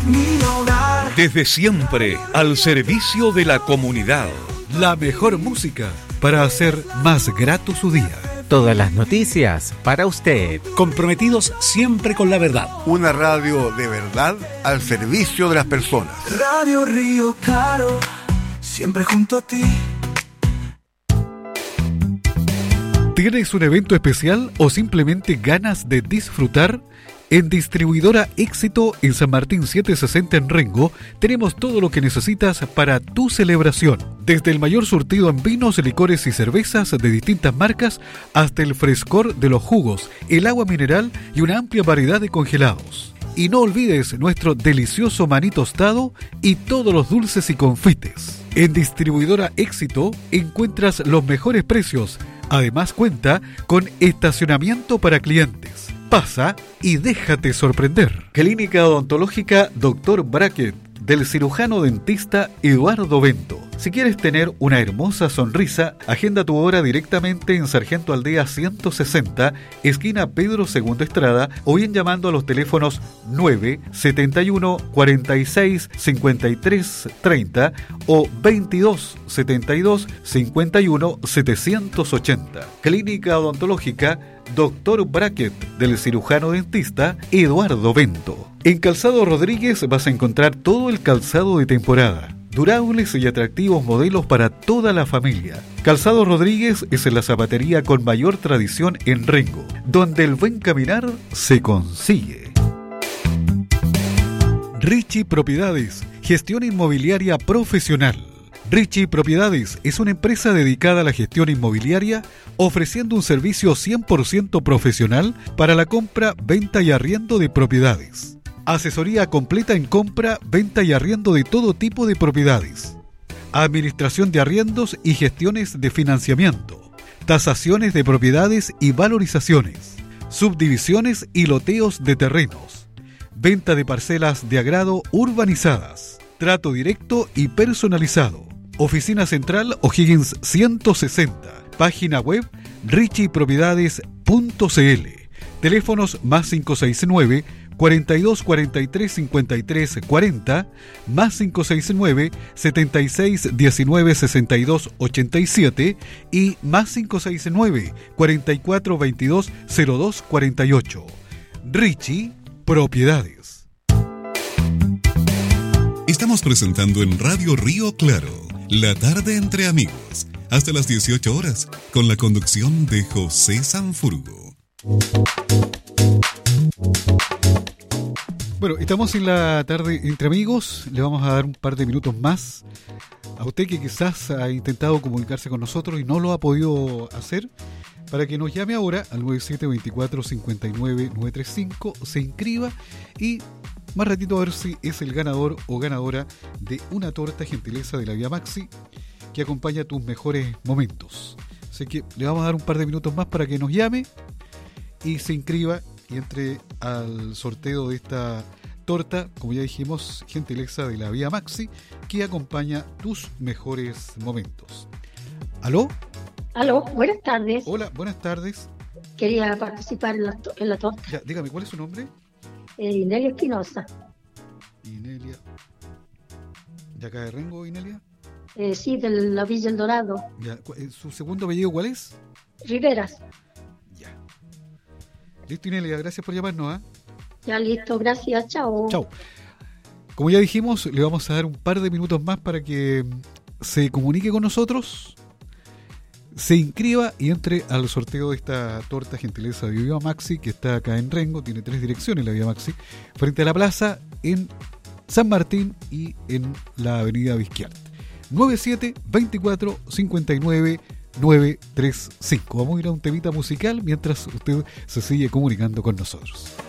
mi hogar. Desde siempre, al servicio de la comunidad. La mejor música para hacer más grato su día. Todas las noticias para usted. Comprometidos siempre con la verdad. Una radio de verdad al servicio de las personas. Radio Río Claro, siempre junto a ti. ¿Tienes un evento especial o simplemente ganas de disfrutar? En Distribuidora Éxito en San Martín 760 en Rengo tenemos todo lo que necesitas para tu celebración. Desde el mayor surtido en vinos, licores y cervezas de distintas marcas hasta el frescor de los jugos, el agua mineral y una amplia variedad de congelados. Y no olvides nuestro delicioso maní tostado y todos los dulces y confites. En Distribuidora Éxito encuentras los mejores precios. Además cuenta con estacionamiento para clientes. Pasa y déjate sorprender. Clínica Odontológica Dr. Brackett, del cirujano dentista Eduardo Bento. Si quieres tener una hermosa sonrisa, agenda tu hora directamente en Sargento Aldea 160, esquina Pedro II Estrada, o bien llamando a los teléfonos 971 46 53 30 o 22 72 51 780. Clínica Odontológica Dr. Brackett, del cirujano dentista Eduardo Bento. En Calzado Rodríguez vas a encontrar todo el calzado de temporada, durables y atractivos modelos para toda la familia. Calzado Rodríguez es la zapatería con mayor tradición en Rengo, donde el buen caminar se consigue. Richie Propiedades, gestión inmobiliaria profesional. Richie Propiedades es una empresa dedicada a la gestión inmobiliaria, ofreciendo un servicio 100% profesional para la compra, venta y arriendo de propiedades. Asesoría completa en compra, venta y arriendo de todo tipo de propiedades. Administración de arriendos y gestiones de financiamiento. Tasaciones de propiedades y valorizaciones. Subdivisiones y loteos de terrenos. Venta de parcelas de agrado urbanizadas. Trato directo y personalizado. Oficina Central O'Higgins 160. Página web richiepropiedades.cl. Teléfonos más 569 42 43 53 40, más 569 76 19 62 87 y más 569 44 22 02 48. Richie Propiedades. Estamos presentando en Radio Río Claro, La Tarde entre Amigos, hasta las 18 horas, con la conducción de José Sanfurgo. Bueno, estamos en La Tarde entre Amigos. Le vamos a dar un par de minutos más a usted que quizás ha intentado comunicarse con nosotros y no lo ha podido hacer, para que nos llame ahora al 9724-59-935, se inscriba y más ratito a ver si es el ganador o ganadora de una torta gentileza de la Vía Maxi que acompaña tus mejores momentos. Así que le vamos a dar un par de minutos más para que nos llame y se inscriba y entre al sorteo de esta torta, como ya dijimos, gentileza de la Vía Maxi, que acompaña tus mejores momentos. ¿Aló? Aló, buenas tardes. Hola, buenas tardes. Quería participar en la torta. Ya, dígame, ¿cuál es su nombre? Inelia Espinosa. Inelia. ¿De acá de Rengo, Inelia? Sí, de la Villa El Dorado. Ya. ¿Su segundo apellido cuál es? Riveras. Ya. Listo, Inelia, gracias por llamarnos, ¿eh? Ya listo, gracias, chao. Chao. Como ya dijimos, le vamos a dar un par de minutos más para que se comunique con nosotros, se inscriba y entre al sorteo de esta torta gentileza de Vía Maxi, que está acá en Rengo. Tiene 3 direcciones la Vía Maxi, frente a la plaza, en San Martín y en la avenida Vizquiarte. 97-24-59-935. Vamos a ir a un temita musical mientras usted se sigue comunicando con nosotros.